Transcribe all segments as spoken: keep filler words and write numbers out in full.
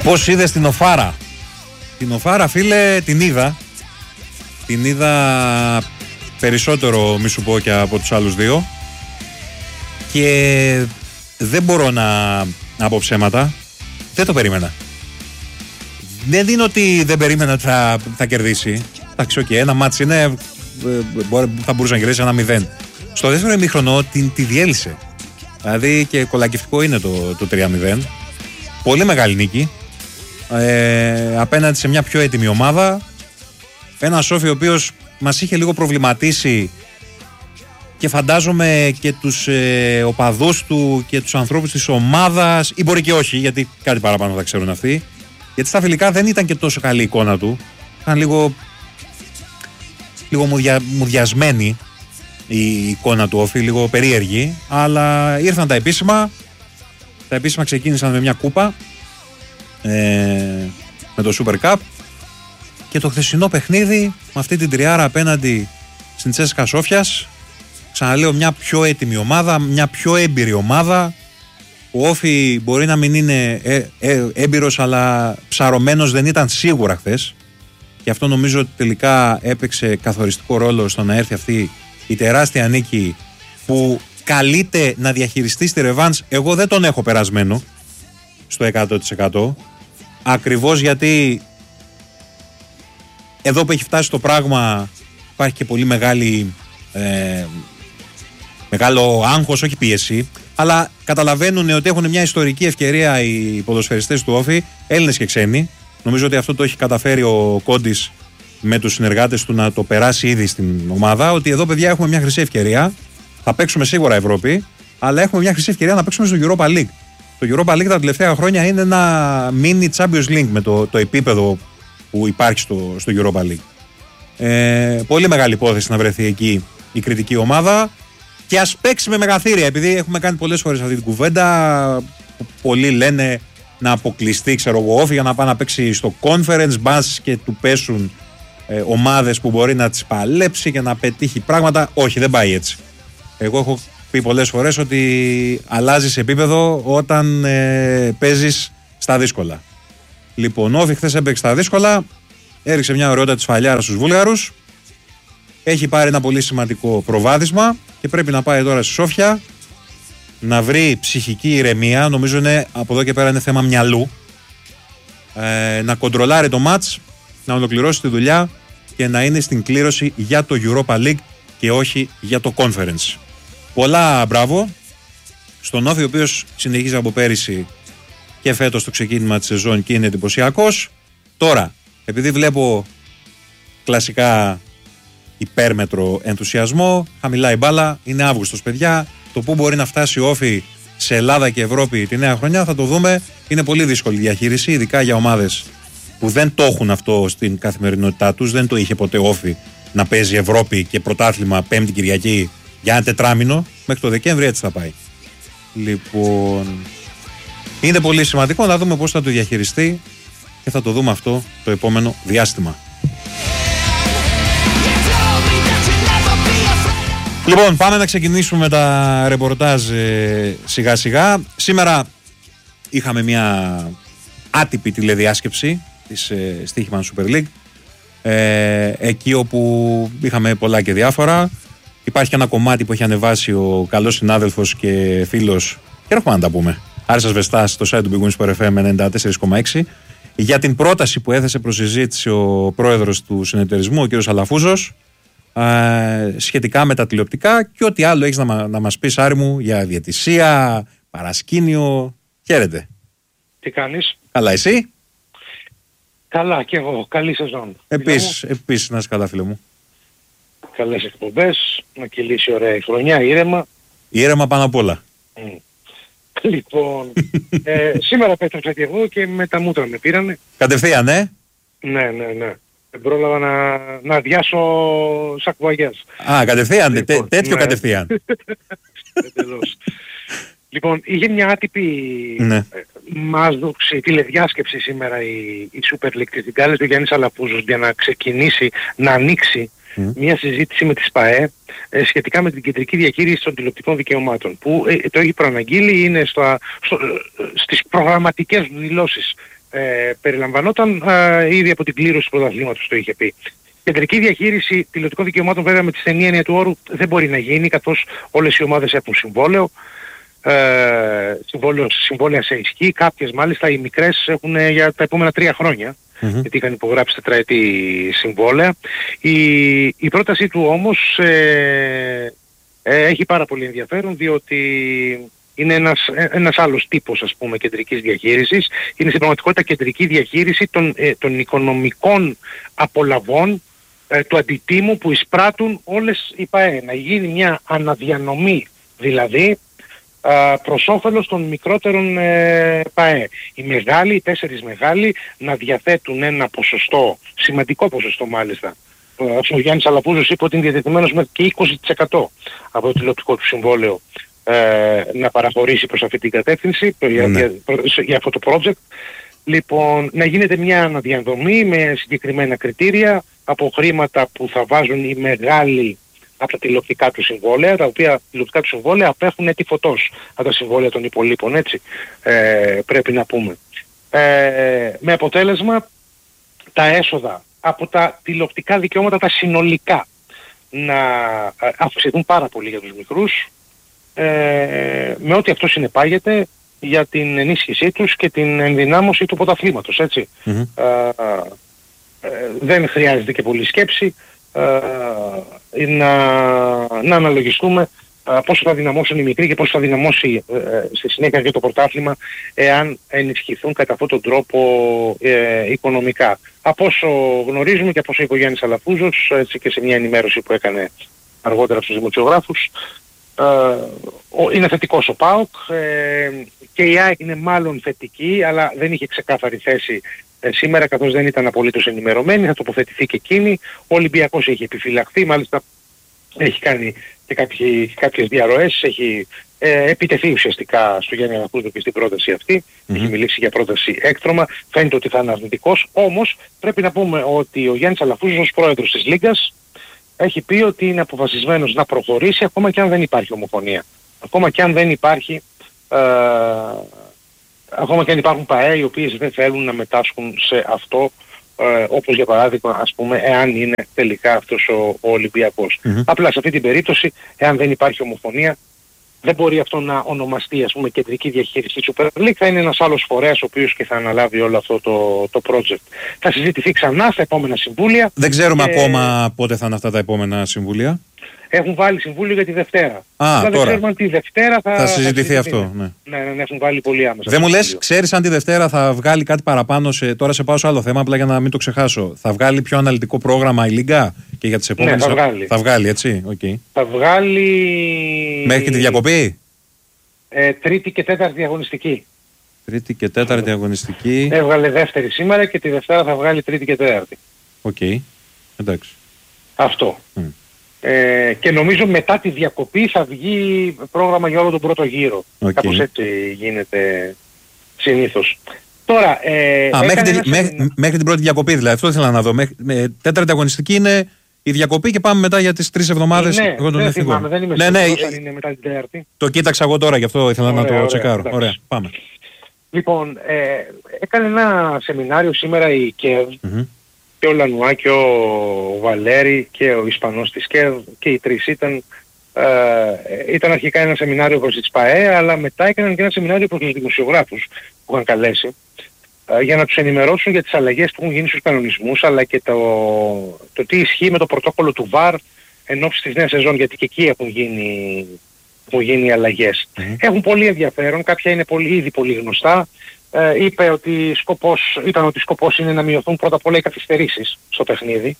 Πώς είδες την Οφάρα? Την Οφάρα, φίλε, την είδα. Την είδα περισσότερο, μη σου πω, και από τους άλλους δύο. Και δεν μπορώ να, να πω ψέματα. Δεν το περίμενα. Δεν είναι ότι δεν περίμενα ότι θα, θα κερδίσει. Εντάξει, οκ, okay, ένα μάτς είναι, θα μπορούσε να κερδίσει ένα μηδέν. Στο δεύτερο ημίχρονο την, τη διέλυσε. Δηλαδή και κολακευτικό είναι το, το τρία μηδέν. Πολύ μεγάλη νίκη. Ε, απέναντι σε μια πιο έτοιμη ομάδα. Ένα Σόφι ο οποίος μας είχε λίγο προβληματίσει και φαντάζομαι και τους ε, οπαδούς του και τους ανθρώπους της ομάδας, ή μπορεί και όχι, γιατί κάτι παραπάνω θα ξέρουν αυτοί, γιατί στα φιλικά δεν ήταν και τόσο καλή η εικόνα του. Ήταν λίγο, λίγο μουδια, μουδιασμένη η εικόνα του Όφη, λίγο περίεργη, αλλά ήρθαν τα επίσημα. Τα επίσημα ξεκίνησαν με μια κούπα, ε, με το Super Cup, και το χθεσινό παιχνίδι με αυτή την τριάρα απέναντι στην Τσέσκα Σόφιας. Ξαναλέω, μια πιο έτοιμη ομάδα, μια πιο έμπειρη ομάδα. Ο Όφη μπορεί να μην είναι ε, ε, έμπειρος, αλλά ψαρωμένος δεν ήταν σίγουρα χθες. Και αυτό νομίζω ότι τελικά έπαιξε καθοριστικό ρόλο στο να έρθει αυτή η τεράστια νίκη που καλείται να διαχειριστεί στη ρεβάνς. Εγώ δεν τον έχω περασμένο στο εκατό τοις εκατό. Ακριβώς γιατί εδώ που έχει φτάσει το πράγμα υπάρχει και πολύ μεγάλη, ε, μεγάλο άγχος, όχι πίεση, αλλά καταλαβαίνουν ότι έχουν μια ιστορική ευκαιρία οι ποδοσφαιριστές του Όφη, Έλληνες και ξένοι. Νομίζω ότι αυτό το έχει καταφέρει ο Κόντις με τους συνεργάτες του να το περάσει ήδη στην ομάδα, ότι εδώ, παιδιά, έχουμε μια χρυσή ευκαιρία. Θα παίξουμε σίγουρα Ευρώπη, αλλά έχουμε μια χρυσή ευκαιρία να παίξουμε στο Europa League. Το Europa League τα τελευταία χρόνια είναι ένα mini Champions League με το, το επίπεδο που υπάρχει στο, στο Europa League. Ε, πολύ μεγάλη υπόθεση να βρεθεί εκεί η κριτική ομάδα, και ας παίξει με μεγαθύρια, επειδή έχουμε κάνει πολλές φορές αυτή την κουβέντα. Πολλοί λένε να αποκλειστεί, ξέρω εγώ, Όφη για να πάει να παίξει στο Conference, μπας και του πέσουν ε, ομάδες που μπορεί να τις παλέψει και να πετύχει πράγματα. Όχι, δεν πάει έτσι. Εγώ έχω πει πολλές φορές ότι αλλάζεις επίπεδο όταν ε, παίζεις στα δύσκολα. Λοιπόν, ο Όφη χθες έπαιξε στα δύσκολα, έριξε μια ωραιότητα της φαλιάρα στους Βούλγαρους, έχει πάρει ένα πολύ σημαντικό προβάδισμα και πρέπει να πάει τώρα στη Σόφια να βρει ψυχική ηρεμία. Νομίζω είναι από εδώ και πέρα είναι θέμα μυαλού, ε, να κοντρολάρει το μάτς, να ολοκληρώσει τη δουλειά και να είναι στην κλήρωση για το Europa League και όχι για το Conference. Πολλά μπράβο στον Όφη, ο οποίος συνεχίζει από πέρυσι και φέτος το ξεκίνημα της σεζόν και είναι εντυπωσιακός. Τώρα, επειδή βλέπω κλασικά υπέρμετρο ενθουσιασμό, χαμηλά η μπάλα, είναι Αύγουστος, παιδιά. Το που μπορεί να φτάσει ο Όφη σε Ελλάδα και Ευρώπη τη νέα χρονιά θα το δούμε. Είναι πολύ δύσκολη διαχείριση, ειδικά για ομάδες που δεν το έχουν αυτό στην καθημερινότητά τους. Δεν το είχε ποτέ Όφη να παίζει Ευρώπη και πρωτάθλημα Πέμπτη Κυριακή για ένα τετράμινο. Μέχρι το Δεκέμβρη έτσι θα πάει. Λοιπόν, είναι πολύ σημαντικό να δούμε πώς θα το διαχειριστεί και θα το δούμε αυτό το επόμενο διάστημα. Λοιπόν, πάμε να ξεκινήσουμε με τα ρεπορτάζ ε, σιγά σιγά. Σήμερα είχαμε μια άτυπη τηλεδιάσκεψη της ε, Στοίχημαν Super League, ε, εκεί όπου είχαμε πολλά και διάφορα. Υπάρχει και ένα κομμάτι που έχει ανεβάσει ο καλός συνάδελφος και φίλος, και έχουμε να τα πούμε, Άρης Βεστάς, στο site του Big Win Sport εφ εμ ενενήντα τέσσερα κόμμα έξι, για την πρόταση που έθεσε προς συζήτηση ο πρόεδρος του συνεταιρισμού, ο κ. Αλαφούζος, ε, σχετικά με τα τηλεοπτικά και ό,τι άλλο έχεις να, να μας πεις, Άρη μου, για διαιτησία, παρασκήνιο. Χαίρετε. Τι κάνεις? Καλά, εσύ? Καλά, και εγώ. Καλή σεζόν. Επίσης, επίσης να είσαι καλά, φίλε μου. Καλές εκπομπές, να κυλήσει ωραία η χρονιά, ήρεμα. Ήρεμα πάνω απ' όλα. Mm. Λοιπόν, ε, σήμερα επέστρεψα και εγώ και με τα μούτρα με πήρανε. Κατευθείαν, ναι. Ναι, ναι, ναι. Δεν πρόλαβα να, να αδειάσω σακουαγιάς. Α, κατευθείαν, λοιπόν, τέ, τέτοιο ναι. Κατευθείαν. Λοιπόν, είχε μια άτυπη ναι. μάζδοξη τηλεδιάσκεψη σήμερα η, η Super League της Γκάλες του Γιάννης Αλαφούζος για να ξεκινήσει, να ανοίξει mm. μια συζήτηση με τη ΣΠΑΕ ε, σχετικά με την κεντρική διαχείριση των τηλεοπτικών δικαιωμάτων, που ε, το έχει προαναγγείλει, είναι στο, στο, στις προγραμματικές δηλώσεις ε, περιλαμβανόταν ε, ήδη από την κλήρωση του πρωταθλήματος, το είχε πει. Κεντρική διαχείριση τηλεοπτικών δικαιωμάτων βέβαια με τη στενή έννοια του όρου δεν μπορεί να γίνει, καθώς όλες οι ομάδες έχουν συμβόλαιο. Ε, συμβόλαιο, συμβόλαια σε ισχύ, κάποιες μάλιστα οι μικρές έχουν για τα επόμενα τρία χρόνια, mm-hmm. γιατί είχαν υπογράψει τετραετή συμβόλαια. Η, η πρότασή του όμως ε, ε, έχει πάρα πολύ ενδιαφέρον, διότι είναι ένας, ένας άλλος τύπος, ας πούμε, κεντρικής διαχείρισης. Είναι στην πραγματικότητα κεντρική διαχείριση των, ε, των οικονομικών απολαβών ε, του αντιτίμου που εισπράττουν όλες οι ΠΑΕ. Να γίνει μια αναδιανομή δηλαδή προς όφελος των μικρότερων ε, ΠΑΕ. Οι μεγάλοι, οι τέσσερις μεγάλοι να διαθέτουν ένα ποσοστό, σημαντικό ποσοστό μάλιστα. Ο Γιάννης Αλαφούζος είπε ότι είναι διατεθειμένος μέχρι και είκοσι τοις εκατό από το τηλεοπτικό του συμβόλαιο ε, να παραχωρήσει προς αυτή την κατεύθυνση, ναι. για, για, για αυτό το project. Λοιπόν, να γίνεται μια αναδιαδομή με συγκεκριμένα κριτήρια από χρήματα που θα βάζουν οι μεγάλοι από τα τηλεοπτικά του συμβόλαια, τα οποία τηλεοπτικά του συμβόλαια απέχουν έτη φωτός από τα συμβόλαια των υπολείπων, έτσι ε, πρέπει να πούμε. Ε, με αποτέλεσμα τα έσοδα από τα τηλεοπτικά δικαιώματα τα συνολικά να αυξηθούν πάρα πολύ για τους μικρούς, ε, με ό,τι αυτό συνεπάγεται για την ενίσχυσή τους και την ενδυνάμωση του πρωταθλήματος, έτσι. Mm-hmm. Ε, ε, δεν χρειάζεται και πολλή σκέψη. Uh, να, να αναλογιστούμε uh, πόσο θα δυναμώσουν οι μικροί και πόσο θα δυναμώσει uh, στη συνέχεια και το πρωτάθλημα εάν ενισχυθούν κατά αυτόν τον τρόπο uh, οικονομικά. Από όσο γνωρίζουμε και από όσο είπε ο Γιάννης Αλαφούζος, έτσι και σε μια ενημέρωση που έκανε αργότερα στους δημοσιογράφους, uh, είναι θετικός ο ΠΑΟΚ uh, και η ΑΕΚ είναι μάλλον θετική, αλλά δεν είχε ξεκάθαρη θέση σήμερα, καθώς δεν ήταν απολύτως ενημερωμένη. Θα τοποθετηθεί και εκείνη. Ο Ολυμπιακός έχει επιφυλαχθεί, μάλιστα έχει κάνει και κάποιοι, κάποιες διαρροές, έχει ε, επιτεθεί ουσιαστικά στο Γιάννη Αλαφούζο και στην πρόταση αυτή. Mm-hmm. Έχει μιλήσει για πρόταση έκτρωμα, φαίνεται ότι θα είναι αρνητικός. Όμως πρέπει να πούμε ότι ο Γιάννης Αλαφούζος ως πρόεδρος της Λίγκας έχει πει ότι είναι αποφασισμένος να προχωρήσει ακόμα και αν δεν υπάρχει ομοφωνία. Ακόμα και αν δεν υπάρχει... Ε, ακόμα και αν υπάρχουν ΠΑΕ οι οποίες δεν θέλουν να μετάσχουν σε αυτό, ε, όπως για παράδειγμα, ας πούμε, εάν είναι τελικά αυτός ο, ο Ολυμπιακός. Mm-hmm. Απλά σε αυτή την περίπτωση, εάν δεν υπάρχει ομοφωνία, δεν μπορεί αυτό να ονομαστεί, ας πούμε, κεντρική διαχείριση του Super League. Θα είναι ένας άλλος φορέας ο οποίος και θα αναλάβει όλο αυτό το, το project. Θα συζητηθεί ξανά στα επόμενα συμβούλια. Δεν ξέρουμε και... ακόμα πότε θα είναι αυτά τα επόμενα συμβούλια. Έχουν βάλει συμβούλιο για τη Δευτέρα. Α, αλλά τώρα. Δεν ξέρουμε αν τη Δευτέρα θα, θα συζητηθεί θα αυτό. Ναι. Ναι, ναι, ναι, έχουν βάλει πολύ άμεσα. Δεν μου λες, ξέρεις αν τη Δευτέρα θα βγάλει κάτι παραπάνω, σε, τώρα σε πάω σε άλλο θέμα, απλά για να μην το ξεχάσω. Θα βγάλει πιο αναλυτικό πρόγραμμα η Λίγκα και για τις επόμενες... Ναι, θα βγάλει. Θα βγάλει, έτσι, okay. Θα βγάλει... Μέχρι και τη διακοπή. Ε, τρίτη και τέταρτη αγωνιστική. Τρίτη και τέταρτη αγωνιστική. Έβγαλε δεύτερη σήμερα και τη Δευτέρα θα βγάλει τρίτη και τέταρτη. Οκ, okay. Εντάξει. Αυτό. Mm. Ε, και νομίζω μετά τη διακοπή θα βγει πρόγραμμα για όλο τον πρώτο γύρο. Okay. Κάπως έτσι γίνεται συνήθως. Τώρα, ε, Α, μέχρι, ένας... την, μέχρι, μέχρι την πρώτη διακοπή δηλαδή, αυτό ήθελα να δω. Μέχρι, με, τέταρτη αγωνιστική είναι η διακοπή και πάμε μετά για τις τρεις εβδομάδες. Ναι, εγώ τον δεν θυμάμαι, δεν είμαι ναι, ναι, σίγουρος αν είναι μετά την τέταρτη. Το κοίταξα εγώ τώρα, γι' αυτό ήθελα ωραία, να το ωραία, τσεκάρω. Εντάξει. Ωραία, πάμε. Λοιπόν, ε, έκανε ένα σεμινάριο σήμερα η ΚΕΒ, mm-hmm. και ο Λανουά και ο Βαλέρη και ο Ισπανός της ΚΕΒ και οι τρεις ήταν, ε, ήταν αρχικά ένα σεμινάριο προς τις ΠΑΕ, αλλά μετά έκαναν και ένα σεμινάριο προς τους δημοσιογράφους που είχαν καλέσει, ε, για να τους ενημερώσουν για τις αλλαγές που έχουν γίνει στους κανονισμούς, αλλά και το, το τι ισχύει με το πρωτόκολλο του ΒΑΡ εν ώψη της νέας σεζόν, γιατί και εκεί έχουν γίνει, έχουν γίνει αλλαγές. Mm-hmm. Έχουν πολύ ενδιαφέρον, κάποια είναι πολύ, ήδη πολύ γνωστά. Ε, είπε ότι σκοπός, ήταν ότι σκοπός είναι να μειωθούν πρώτα απ' όλα οι καθυστερήσεις στο παιχνίδι.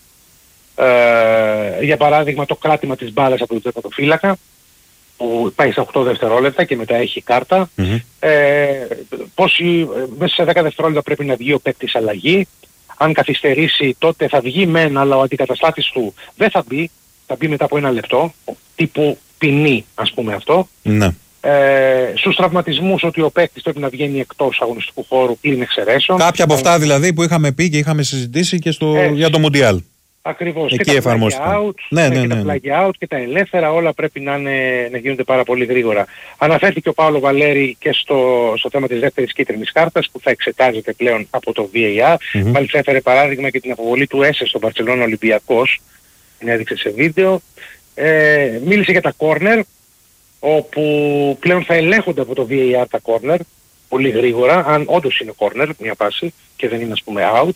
Ε, για παράδειγμα το κράτημα της μπάλας από τον τερματοφύλακα που πάει στα οκτώ δευτερόλεπτα και μετά έχει κάρτα. Mm-hmm. Ε, πόσοι, μέσα σε δέκα δευτερόλεπτα πρέπει να βγει ο παίκτης αλλαγή. Αν καθυστερήσει τότε θα βγει μεν, αλλά ο αντικαταστάτης του δεν θα μπει. Θα μπει μετά από ένα λεπτό. Τύπου ποινή, ας πούμε αυτό. Mm-hmm. Ε, στους τραυματισμούς ότι ο παίκτης πρέπει να βγαίνει εκτός αγωνιστικού χώρου πλην εξαιρέσεων. Κάποια από αυτά δηλαδή που είχαμε πει και είχαμε συζητήσει και στο, για το Μουντιάλ. Ακριβώς. Εκεί και τα plug out, ναι, ναι, και ναι, τα ναι. plug out και τα ελεύθερα, όλα πρέπει να, είναι, να γίνονται πάρα πολύ γρήγορα. Αναφέρθηκε ο Πάολο Βαλέρη και στο, στο θέμα της δεύτερης κίτρινης κάρτας που θα εξετάζεται πλέον από το βι έι αρ. Mm-hmm. Μάλιστα έφερε παράδειγμα και την αποβολή του Έσε στον Μπαρτσελόνα Ολυμπιακός, την έδειξε σε βίντεο. Ε, μίλησε για τα corner, όπου πλέον θα ελέγχονται από το βι έι αρ τα corner πολύ γρήγορα, αν όντως είναι corner μια πάση και δεν είναι ας πούμε out.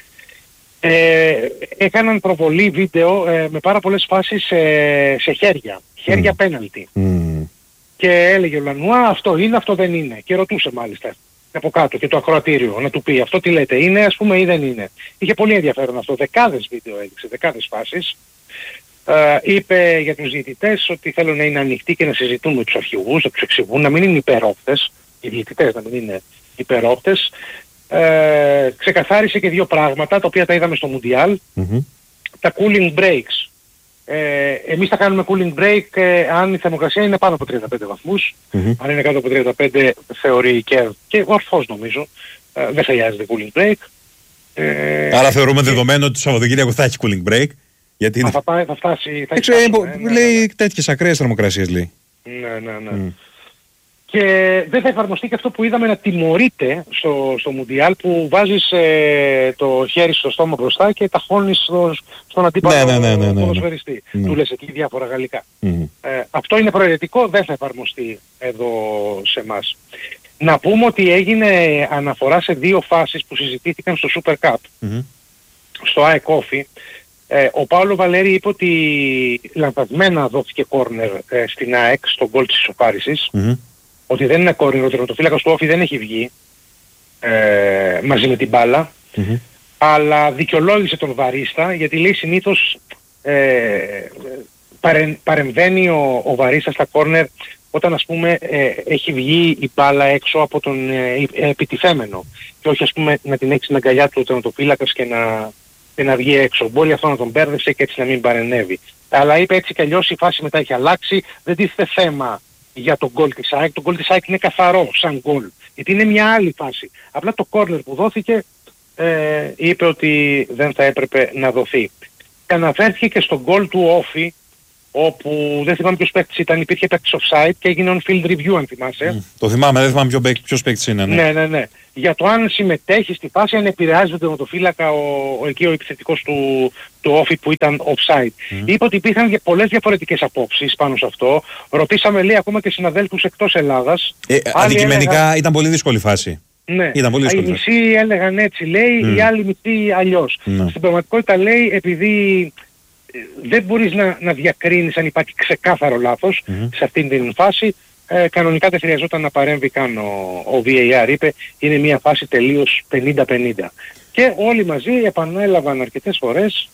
Ε, έκαναν προβολή βίντεο ε, με πάρα πολλές φάσεις σε, σε χέρια, χέρια mm. penalty. Mm. Και έλεγε ο Λανουά αυτό είναι, αυτό δεν είναι. Και ρωτούσε μάλιστα από κάτω και το ακροατήριο να του πει αυτό τι λέτε, είναι ας πούμε ή δεν είναι. Είχε πολύ ενδιαφέρον αυτό, δεκάδες βίντεο έδειξε, δεκάδες φάσεις. Ε, είπε για τους διαιτητές ότι θέλουν να είναι ανοιχτοί και να συζητούν με τους αρχηγούς, να τους εξηγούν, να μην είναι υπερόπτες, οι διαιτητές να μην είναι υπερόπτες. Ε, ξεκαθάρισε και δύο πράγματα τα οποία τα είδαμε στο Μουντιάλ. Mm-hmm. Τα cooling breaks. Ε, εμείς θα κάνουμε cooling break ε, αν η θερμοκρασία είναι πάνω από τριάντα πέντε βαθμούς. Mm-hmm. Αν είναι κάτω από τριάντα πέντε θεωρεί και, και ορθώς νομίζω ε, δεν χρειάζεται cooling break. Ε, Άρα θεωρούμε και... δεδομένο ότι το Σαββατοκύριακο θα έχει cooling break. Γιατί είναι... θα, πάει, θα φτάσει... Θα Έξω, φτάσει ε, ναι, λέει ναι, ναι. τέτοιες ακραίες θερμοκρασίες λέει. Ναι, ναι, ναι. Mm. Και δεν θα εφαρμοστεί και αυτό που είδαμε να τιμωρείται στο, στο Μουντιάλ που βάζεις ε, το χέρι στο στόμα μπροστά και ταχώνεις στο, στον αντίπαλο ναι, ναι, ναι, ναι, ναι, ποδοσφαιριστή. Ναι. Του λες εκεί διάφορα γαλλικά. Mm. Ε, αυτό είναι προαιρετικό, δεν θα εφαρμοστεί εδώ σε εμάς. Να πούμε ότι έγινε αναφορά σε δύο φάσεις που συζητήθηκαν στο Super Cup. Mm-hmm. Στο ΑΕΚ Όφι. Ε, ο Πάολο Βαλέρη είπε ότι λανθασμένα δόθηκε κόρνερ ε, στην ΑΕΚ στον γκολ της ισοφάρισης. Mm-hmm. Ότι δεν είναι κόρνερ, ο τερματοφύλακας του Όφι δεν έχει βγει ε, μαζί με την μπάλα. Mm-hmm. Αλλά δικαιολόγησε τον βαρίστα γιατί λέει συνήθως ε, παρε, παρεμβαίνει ο, ο βαρίστας στα κόρνερ όταν ας πούμε ε, έχει βγει η μπάλα έξω από τον ε, επιτιθέμενο και όχι ας πούμε να την έχει στην αγκαλιά του ο τερματοφύλακας και να, και να βγει έξω. Μπορεί αυτό να τον μπέρδεψε και έτσι να μην παρενέβη. Αλλά είπε έτσι κι αλλιώς η φάση μετά έχει αλλάξει, δεν τίθεται θέμα για τον γκολ της ΑΕΚ. Το γκολ της ΑΕΚ είναι καθαρό σαν γκολ. Γιατί είναι μια άλλη φάση. Απλά το κόρνερ που δόθηκε ε, είπε ότι δεν θα έπρεπε να δοθεί. Και αναφέρθηκε και στον γκολ του Όφι όπου δεν θυμάμαι ποιος παίκτης ήταν, υπήρχε παίκτης offside και έγινε on field review αν θυμάσαι. Mm, το θυμάμαι, δεν θυμάμαι ποιο, ποιος παίκτης είναι. Ναι. ναι, ναι, ναι. Για το αν συμμετέχει στη φάση, αν επηρεάζει τον τερματοφύλακα ο, ο, εκεί ο επιθετικός του, του Όφι που ήταν offside. Mm. Είπε ότι υπήρχαν και πολλές διαφορετικές απόψεις πάνω σε αυτό. Ρωτήσαμε λέει ακόμα και συναδέλφους εκτός Ελλάδας. Ε, αντικειμενικά έλεγαν... ήταν πολύ δύσκολη φάση. Ναι, ήταν πολύ δύσκολη οι μισοί έλεγαν έτσι λέει, mm. οι άλλοι μισοί αλλιώς. Mm. Στην πραγματικότητα λέει επειδή δεν μπορείς να, να διακρίνεις αν υπάρχει ξεκάθαρο λάθος mm-hmm. σε αυτήν την φάση. Ε, κανονικά δεν χρειαζόταν να παρέμβει καν ο, ο βι έι αρ, είπε είναι μια φάση τελείως πενήντα πενήντα. Και όλοι μαζί επανέλαβαν αρκετές φορές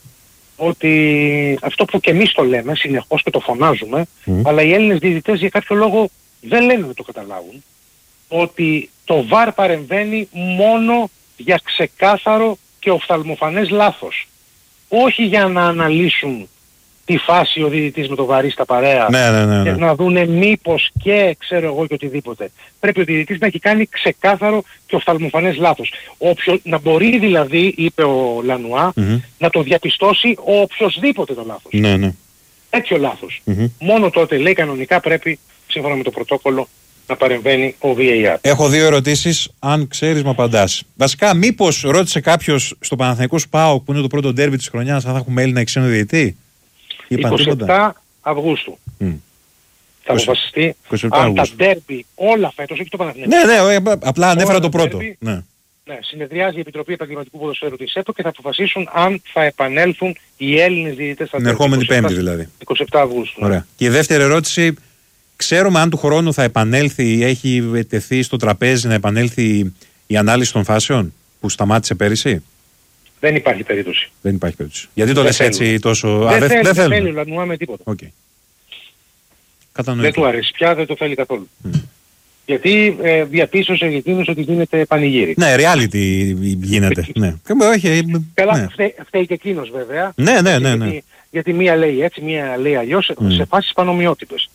ότι αυτό που και εμείς το λέμε συνεχώς και το φωνάζουμε, mm. αλλά οι Έλληνες διαιτητές για κάποιο λόγο δεν λένε να το καταλάβουν, ότι το βαρ παρεμβαίνει μόνο για ξεκάθαρο και οφθαλμοφανές λάθος. Όχι για να αναλύσουν τη φάση ο διαιτητής με το βαρίστα παρέα ναι, ναι, ναι, ναι. και να δούνε μήπως και ξέρω εγώ και οτιδήποτε. Πρέπει ο διαιτητής να έχει κάνει ξεκάθαρο και οφθαλμοφανές λάθος. Όποιο, να μπορεί δηλαδή, είπε ο Λανουά, mm-hmm. να το διαπιστώσει ο οποιοσδήποτε το λάθος. Ναι, ναι. Τέτοιο λάθος. Mm-hmm. Μόνο τότε λέει κανονικά πρέπει, σύμφωνα με το πρωτόκολλο, να παρεμβαίνει ο βι έι αρ. Έχω δύο ερωτήσεις, αν ξέρεις με απαντάς. Βασικά, μήπως ρώτησε κάποιος στο Παναθηναϊκό ΣΠΑΟΚ που είναι το πρώτο ντέρμπι της χρονιάς αν θα έχουμε Έλληνα ξένο διαιτητή? είκοσι επτά Αυγούστου. Mm. Θα αποφασιστεί αν τα ντέρμπι όλα φέτος, όχι το Παναθηναϊκό. Ναι, ναι, απλά ανέφερα το πρώτο. Derby, ναι. Ναι, συνεδριάζει η Επιτροπή Επαγγελματικού Ποδοσφαίρου της ΕΠΟ και θα αποφασίσουν αν θα επανέλθουν οι Έλληνες διαιτητές στα την ερχόμενη Πέμπτη δηλαδή. είκοσι επτά Αυγούστου. Ωραία. Και η δεύτερη ερώτηση, ξέρουμε αν του χρόνου θα επανέλθει ή έχει τεθεί στο τραπέζι να επανέλθει η ανάλυση των φάσεων που σταμάτησε πέρυσι? Δεν υπάρχει περίπτωση. Δεν υπάρχει περίπτωση. Γιατί το λες έτσι τόσο... Δεν, Α, δεν, θέλει, δεν θέλει, δεν θέλει ο Λανουά με τίποτα. Okay. Δεν του αρέσει πια, δεν το θέλει καθόλου. Mm. Γιατί ε, διαπίστωσε για εκείνος ότι γίνεται πανηγύρι. Ναι, reality γίνεται. ναι. Καλά, ναι. φταίει, φταίει και εκείνος βέβαια. Ναι, ναι, ναι. ναι. Γιατί, γιατί μία λέει έτσι, μία λέει αλλιώς, mm. σε φάσεις πανομοιότυπες.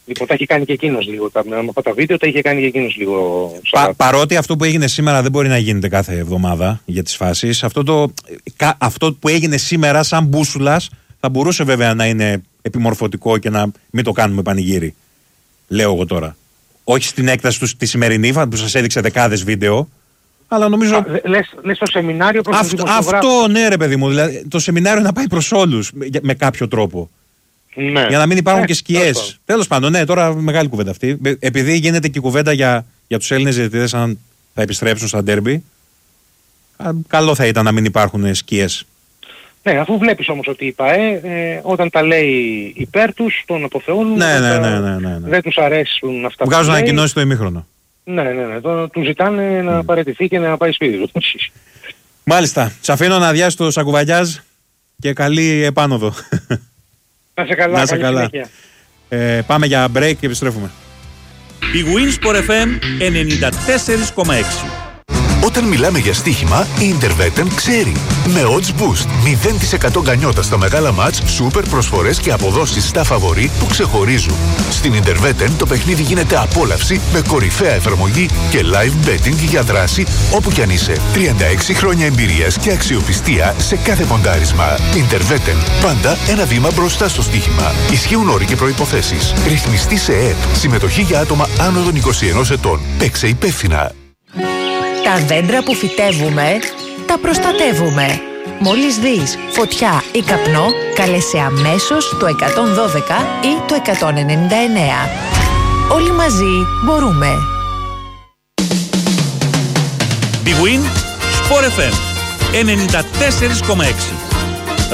Λοιπόν, τα έχει κάνει και εκείνος λίγο, τα, με αυτά τα βίντεο τα είχε κάνει και εκείνος λίγο. Πα, παρότι αυτό που έγινε σήμερα δεν μπορεί να γίνεται κάθε εβδομάδα για τις φάσεις, αυτό, το, κα, αυτό που έγινε σήμερα σαν μπούσουλας θα μπορούσε βέβαια να είναι επιμορφωτικό και να μην το κάνουμε πανηγύρι. Λέω εγώ τώρα. Όχι στην έκταση του τη σημερινή που σας έδειξε δεκάδες βίντεο, αλλά νομίζω... Α, λες, λες το σεμινάριο προς αυτό, τον δημοσιογράφο. Αυτό ναι ρε παιδί μου, δηλαδή, το σεμινάριο να πάει προς όλους με, με κάποιο τρόπο. Ναι. Για να μην υπάρχουν ε, και σκιές. Τέλος πάντων, ναι, τώρα μεγάλη κουβέντα αυτή. Επειδή γίνεται και κουβέντα για, για τους Έλληνες διαιτητές αν θα επιστρέψουν στα ντέρμπι, καλό θα ήταν να μην υπάρχουν σκιές. Ναι, αφού βλέπεις όμως ότι η ΠΑΕ ε, όταν τα λέει υπέρ τους, τον αποθεώνουν, ναι, ναι, τα, ναι, ναι, ναι, ναι. δεν τους αρέσουν αυτά που βγάζουν λέει. ανακοινώσεις το ημίχρονο. Ναι, ναι, ναι. Τώρα του ζητάνε να mm. παραιτηθεί και να πάει σπίτι του. Μάλιστα. Σ' αφήνω να αδειάσει το σακουβαλιάζ και καλή επάνωδο. Να σε καλά. Να σε καλά. Ε, πάμε για break και επιστρέφουμε. Η Winsport εφ εμ ενενήντα τέσσερα κόμμα έξι. Όταν μιλάμε για στοίχημα, η Interveten ξέρει. Με odds boost, μηδέν τοις εκατό γκανιότα στα μεγάλα μάτς, σούπερ προσφορές και αποδόσεις στα φαβορί που ξεχωρίζουν. Στην Interveten το παιχνίδι γίνεται απόλαυση με κορυφαία εφαρμογή και live betting για δράση όπου κι αν είσαι. τριάντα έξι χρόνια εμπειρίας και αξιοπιστία σε κάθε ποντάρισμα. Interveten, πάντα ένα βήμα μπροστά στο στοίχημα. Ισχύουν όροι και προϋποθέσεις. Ρυθμιστή σε ΕΕΠ. Συμμετοχή για άτομα άνω των είκοσι ενός ετών. Παίξε υπεύθυνα. Τα δέντρα που φυτεύουμε, τα προστατεύουμε. Μόλις δεις φωτιά ή καπνό, κάλεσε αμέσως το εκατόν δώδεκα ή το εκατόν ενενήντα εννέα. Όλοι μαζί μπορούμε. Big Win, Sport εφ εμ ενενήντα τέσσερα κόμμα έξι.